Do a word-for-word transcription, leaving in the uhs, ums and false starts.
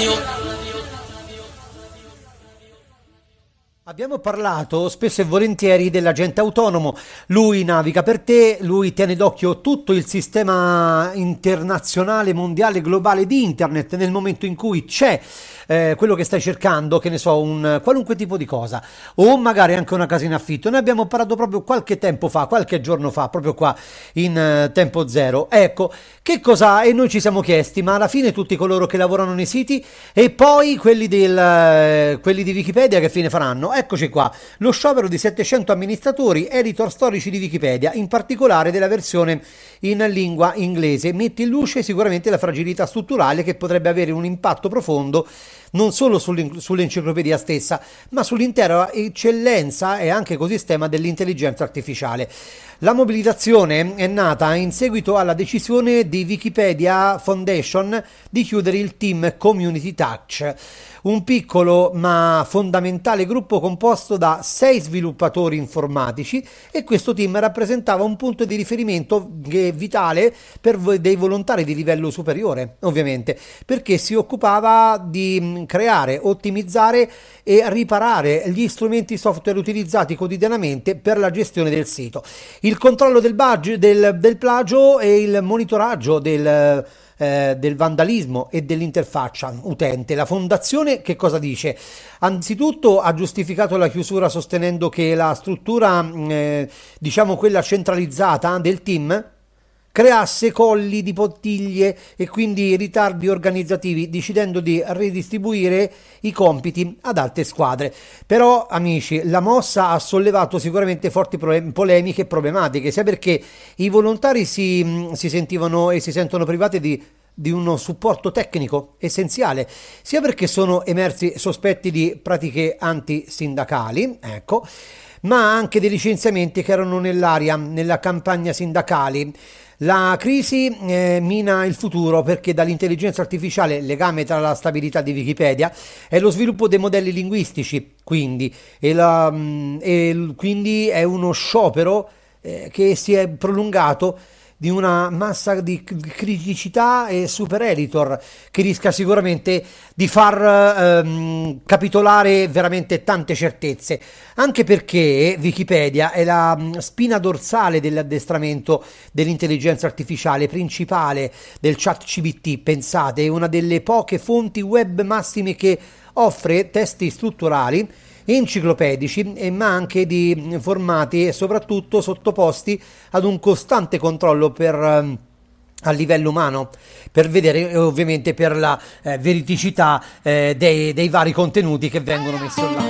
Abbiamo parlato spesso e volentieri dell'agente autonomo, lui naviga per te, lui tiene d'occhio tutto il sistema internazionale, mondiale, globale di internet nel momento in cui c'è eh, quello che stai cercando, che ne so, un qualunque tipo di cosa, o magari anche una casa in affitto. Noi abbiamo parlato proprio qualche tempo fa, qualche giorno fa, proprio qua in eh, Tempo Zero. Ecco, che cosa, e noi ci siamo chiesti, ma alla fine tutti coloro che lavorano nei siti e poi quelli, del, eh, quelli di Wikipedia che fine faranno? Eccoci qua, lo sciopero di settecento amministratori, editor storici di Wikipedia, in particolare della versione in lingua inglese, mette in luce sicuramente la fragilità strutturale che potrebbe avere un impatto profondo non solo sull'enciclopedia stessa, ma sull'intera eccellenza e anche ecosistema dell'intelligenza artificiale. La mobilitazione è nata in seguito alla decisione di Wikipedia Foundation di chiudere il team Community Touch, un piccolo ma fondamentale gruppo composto da sei sviluppatori informatici, e questo team rappresentava un punto di riferimento vitale per dei volontari di livello superiore, ovviamente, perché si occupava di creare, ottimizzare e riparare gli strumenti software utilizzati quotidianamente per la gestione del sito, il controllo del, budget, del, del plagio e il monitoraggio del Eh, del vandalismo e dell'interfaccia utente. La fondazione che cosa dice? Anzitutto ha giustificato la chiusura sostenendo che la struttura, eh, diciamo quella centralizzata del team, creasse colli di bottiglie e quindi ritardi organizzativi, decidendo di ridistribuire i compiti ad altre squadre. Però, amici, la mossa ha sollevato sicuramente forti polemiche e problematiche, sia perché i volontari si, si sentivano e si sentono privati di di uno supporto tecnico essenziale, sia perché sono emersi sospetti di pratiche antisindacali, ecco, ma anche dei licenziamenti che erano nell'aria nella campagna sindacali. La crisi eh, mina il futuro, perché dall'intelligenza artificiale il legame tra la stabilità di Wikipedia e lo sviluppo dei modelli linguistici, quindi, e, la, e quindi è uno sciopero eh, che si è prolungato di una massa di criticità e super editor che rischia sicuramente di far ehm, capitolare veramente tante certezze, anche perché Wikipedia è la spina dorsale dell'addestramento dell'intelligenza artificiale principale del chat G P T. Pensate, è una delle poche fonti web massime che offre testi strutturali enciclopedici, e ma anche di formati e soprattutto sottoposti ad un costante controllo per um, a livello umano, per vedere ovviamente per la eh, veridicità eh, dei, dei vari contenuti che vengono messi online.